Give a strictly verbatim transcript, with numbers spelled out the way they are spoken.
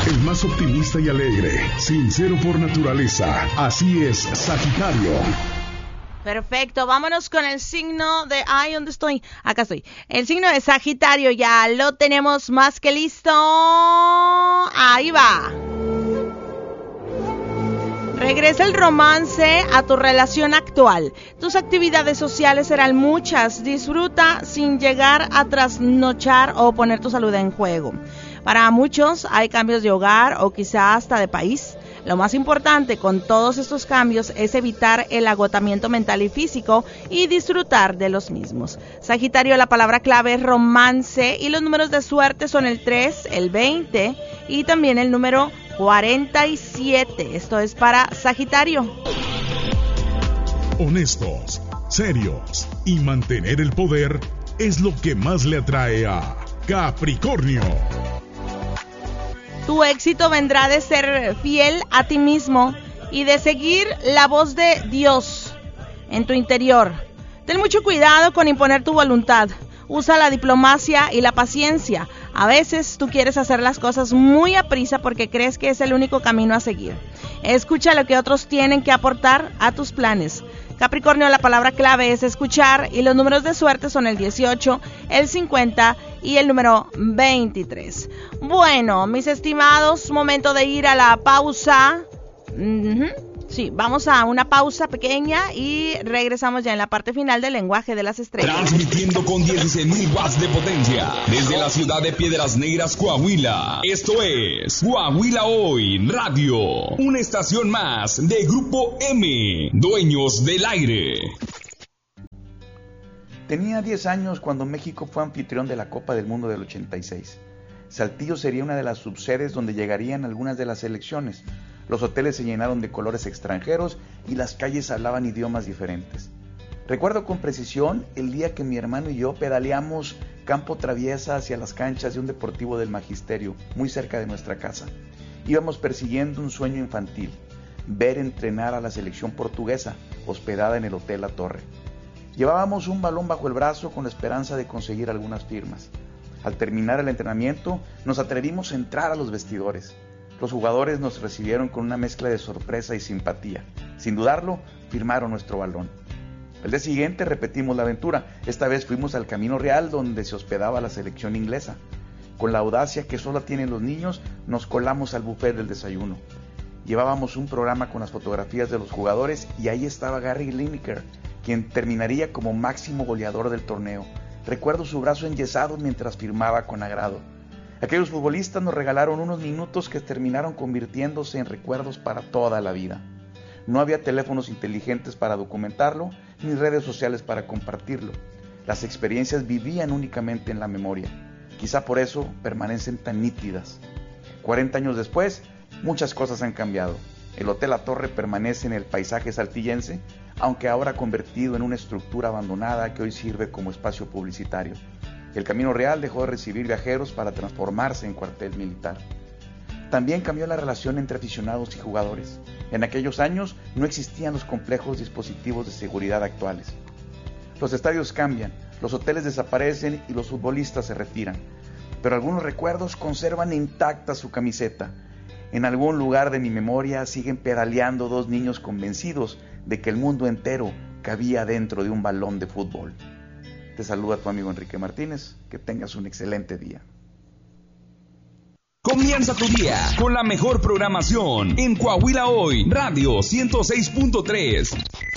el más optimista y alegre, sincero por naturaleza. Así es Sagitario. Perfecto, vámonos con el signo de... Ay, ¿dónde estoy? Acá estoy. El signo de Sagitario ya lo tenemos más que listo. Ahí va. Regresa el romance a tu relación actual. Tus actividades sociales serán muchas. Disfruta sin llegar a trasnochar o poner tu salud en juego. Para muchos hay cambios de hogar o quizá hasta de país. Lo más importante con todos estos cambios es evitar el agotamiento mental y físico y disfrutar de los mismos. Sagitario, la palabra clave es romance y los números de suerte son el tres, el veinte y también el número cuarenta y siete. Esto es para Sagitario. Honestos, serios y mantener el poder es lo que más le atrae a Capricornio. Tu éxito vendrá de ser fiel a ti mismo y de seguir la voz de Dios en tu interior. Ten mucho cuidado con imponer tu voluntad. Usa la diplomacia y la paciencia. A veces tú quieres hacer las cosas muy a prisa porque crees que es el único camino a seguir. Escucha lo que otros tienen que aportar a tus planes. Capricornio, la palabra clave es escuchar y los números de suerte son el dieciocho, el cincuenta y el número veintitrés. Bueno, mis estimados, momento de ir a la pausa. Uh-huh. Sí, vamos a una pausa pequeña y regresamos ya en la parte final del lenguaje de las estrellas. Transmitiendo con dieciséis mil watts de potencia desde la ciudad de Piedras Negras, Coahuila. Esto es Coahuila Hoy Radio, una estación más de Grupo M, dueños del aire. Tenía diez años cuando México fue anfitrión de la Copa del Mundo del ochenta y seis. Saltillo sería una de las subsedes donde llegarían algunas de las selecciones. Los hoteles se llenaron de colores extranjeros y las calles hablaban idiomas diferentes. Recuerdo con precisión el día que mi hermano y yo pedaleamos campo traviesa hacia las canchas de un deportivo del Magisterio, muy cerca de nuestra casa. Íbamos persiguiendo un sueño infantil, ver entrenar a la selección portuguesa, hospedada en el Hotel La Torre. Llevábamos un balón bajo el brazo con la esperanza de conseguir algunas firmas. Al terminar el entrenamiento, nos atrevimos a entrar a los vestidores. Los jugadores nos recibieron con una mezcla de sorpresa y simpatía. Sin dudarlo, firmaron nuestro balón. El día siguiente repetimos la aventura. Esta vez fuimos al Camino Real donde se hospedaba la selección inglesa. Con la audacia que solo tienen los niños, nos colamos al buffet del desayuno. Llevábamos un programa con las fotografías de los jugadores y ahí estaba Gary Lineker, quien terminaría como máximo goleador del torneo. Recuerdo su brazo enyesado mientras firmaba con agrado. Aquellos futbolistas nos regalaron unos minutos que terminaron convirtiéndose en recuerdos para toda la vida. No había teléfonos inteligentes para documentarlo, ni redes sociales para compartirlo. Las experiencias vivían únicamente en la memoria. Quizá por eso permanecen tan nítidas. cuarenta años después, muchas cosas han cambiado. El Hotel La Torre permanece en el paisaje saltillense, aunque ahora convertido en una estructura abandonada que hoy sirve como espacio publicitario. El Camino Real dejó de recibir viajeros para transformarse en cuartel militar. También cambió la relación entre aficionados y jugadores. En aquellos años no existían los complejos dispositivos de seguridad actuales. Los estadios cambian, los hoteles desaparecen y los futbolistas se retiran. Pero algunos recuerdos conservan intacta su camiseta. En algún lugar de mi memoria siguen pedaleando dos niños convencidos de que el mundo entero cabía dentro de un balón de fútbol. Te saluda tu amigo Enrique Martínez. Que tengas un excelente día. Comienza tu día con la mejor programación en Coahuila Hoy Radio ciento seis punto tres.